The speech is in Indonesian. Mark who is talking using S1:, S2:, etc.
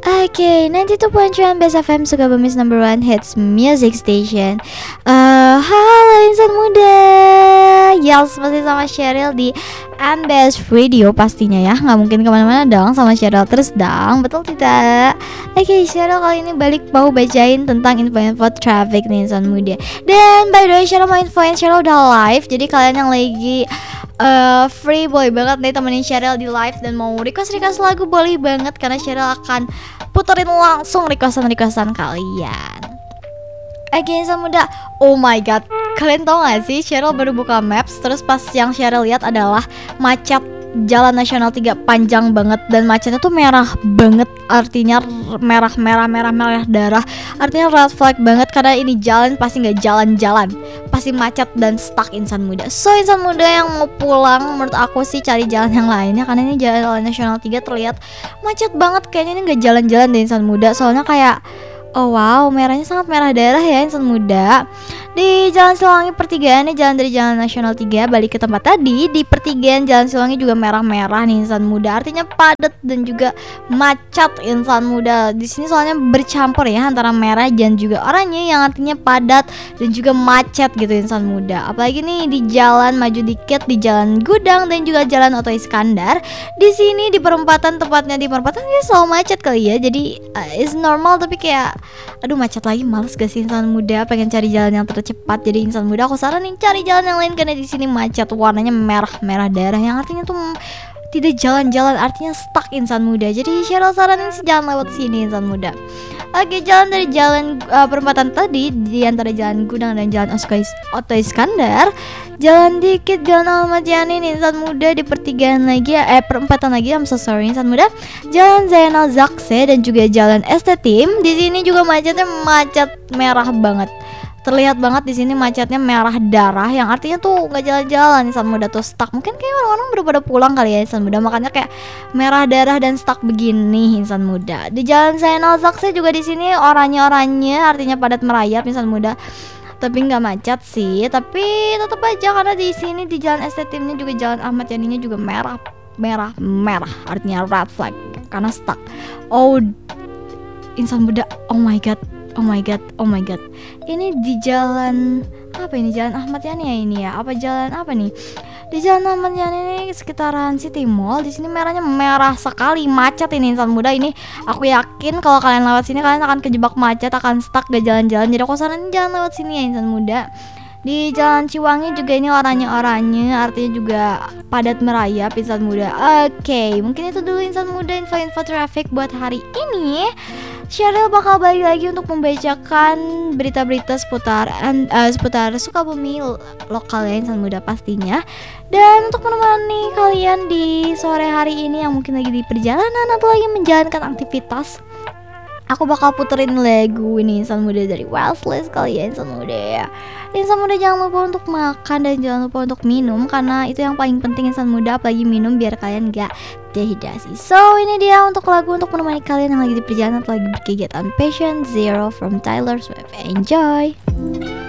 S1: Oke, 92.1 Best FM Sukabumi's #1 hits music station. Halo insan muda, Yals masih sama Cheryl di Ambes Radio pastinya ya. Nggak mungkin kemana-mana dong sama Cheryl terus dong, betul tidak? Oke, Cheryl kali ini balik mau bacain tentang info-info traffic nih insan muda. Dan by the way, Cheryl mau infoin Cheryl udah live. Jadi kalian yang lagi free boleh banget nih temenin Cheryl di live dan mau request lagu boleh banget karena Cheryl akan puterin langsung requestan kalian. Oke insan muda, oh my god, kalian tau gak sih Cheryl baru buka maps, terus pas yang Cheryl lihat adalah macet Jalan Nasional 3 panjang banget dan macetnya tuh merah banget, artinya merah darah, artinya red flag banget karena ini jalan pasti nggak jalan-jalan, pasti macet dan stuck insan muda. So insan muda yang mau pulang menurut aku sih cari jalan yang lainnya karena ini Jalan Nasional 3 terlihat macet banget, kayaknya ini nggak jalan-jalan deh insan muda, soalnya kayak oh wow, merahnya sangat merah darah ya insan muda. Di Jalan Silangi pertigaan nih, jalan dari Jalan Nasional 3 balik ke tempat tadi. Di pertigaan Jalan Silangi juga merah-merah nih insan muda, artinya padat dan juga macet insan muda. Di sini soalnya bercampur ya antara merah dan juga oranye yang artinya padat dan juga macet gitu insan muda. Apalagi nih di jalan maju dikit di Jalan Gudang dan juga Jalan Oto Iskandar. Di sini di perempatan, tepatnya di perempatan ya selalu macet kali ya. Jadi is normal tapi kayak aduh macet lagi, males gak sih insan muda, pengen cari jalan yang tercepat. Jadi insan muda aku saranin cari jalan yang lain karena di sini macet, warnanya merah darah yang artinya tuh tidak jalan-jalan, artinya stuck insan muda. Jadi Cheryl saranin sih jangan lewat sini insan muda. Oke, jalan dari jalan perempatan tadi di antara Jalan Gudang dan Jalan Oto Iskandar, jalan dikit Jalan Ahmad Yani nih insan muda, di pertigaan lagi perempatan lagi, I'm so sorry insan muda, Jalan Zainal Zakse dan juga Jalan ST Tim. Di sini juga macetnya macet merah banget. Terlihat banget di sini macetnya merah darah yang artinya tuh nggak jalan-jalan insan muda, tuh stuck. Mungkin kayak orang-orang baru pada pulang kali ya insan muda, makanya kayak merah darah dan stuck begini insan muda. Di Jalan Zainal Zakse juga di sini oranye artinya padat merayap insan muda. Tapi nggak macet sih, tapi tetap aja karena di sini di Jalan ST Timnya juga Jalan Ahmad Yani-nya juga merah artinya red flag karena stuck. Oh insan muda, oh my god. Ini di jalan apa ini? Jalan Ahmad Yani ya ini ya? Apa jalan apa nih? Di Jalan Ahmad Yani ini sekitaran City Mall. Di sini merahnya merah sekali, macet ini insan muda. Ini aku yakin kalau kalian lewat sini kalian akan kejebak macet, akan stuck gak jalan-jalan. Jadi aku saranin jangan lewat sini ya insan muda. Di Jalan Ciwangi juga ini oranye artinya juga padat merayap insan muda. Oke, mungkin itu dulu insan muda info-info traffic buat hari ini. Cheryl bakal balik lagi untuk membacakan berita-berita seputar Sukabumi lokal ya insan muda pastinya. Dan untuk menemani kalian di sore hari ini yang mungkin lagi di perjalanan atau lagi menjalankan aktivitas, aku bakal puterin lagu ini insan muda dari Wildlist kali ya insan muda ya. Insan muda jangan lupa untuk makan dan jangan lupa untuk minum karena itu yang paling penting insan muda, apalagi minum biar kalian gak dehidrasi. So ini dia untuk lagu untuk menemani kalian yang lagi di perjalanan atau lagi berkegiatan. Patient Zero from Taylor Swift. Enjoy.